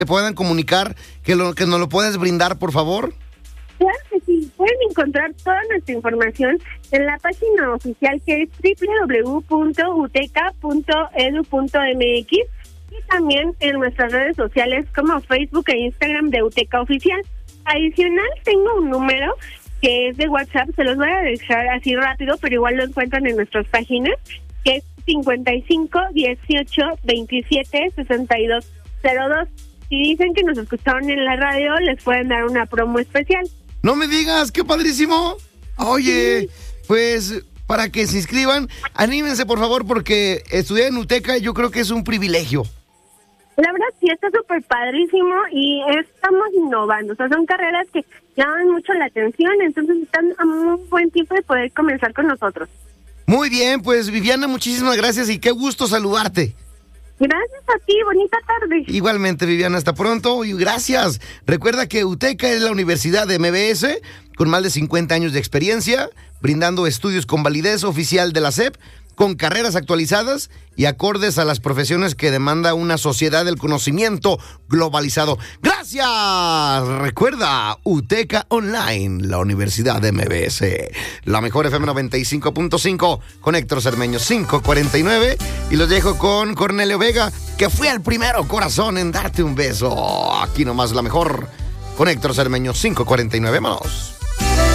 te puedan comunicar, que nos lo puedes brindar, por favor? Claro que sí, pueden encontrar toda nuestra información en la página oficial que es www.uteca.edu.mx y también en nuestras redes sociales como Facebook e Instagram de Uteca Oficial. Adicional, tengo un número que es de WhatsApp, se los voy a dejar así rápido, pero igual lo encuentran en nuestras páginas, que es 55 18 27 62 02. Si dicen que nos escucharon en la radio, les pueden dar una promo especial. ¡No me digas! ¡Qué padrísimo! Oye, pues para que se inscriban, anímense por favor, porque estudiar en UTECA yo creo que es un privilegio. La verdad sí, está súper padrísimo y estamos innovando. O sea, son carreras que llaman mucho la atención, entonces están a muy buen tiempo de poder comenzar con nosotros. Muy bien, pues Viviana, muchísimas gracias y qué gusto saludarte. Gracias a ti, bonita tarde. Igualmente, Viviana, hasta pronto y gracias. Recuerda que UTECA es la universidad de MBS con más de 50 años de experiencia, brindando estudios con validez oficial de la SEP, con carreras actualizadas y acordes a las profesiones que demanda una sociedad del conocimiento globalizado. ¡Gracias! Recuerda, UTECA Online, la universidad de MBS. La mejor FM 95.5 con Héctor Cermeño 549. Y los dejo con Cornelio Vega, que fue el primero, corazón, en darte un beso. Aquí nomás la mejor con Héctor Cermeño 549. Vámonos.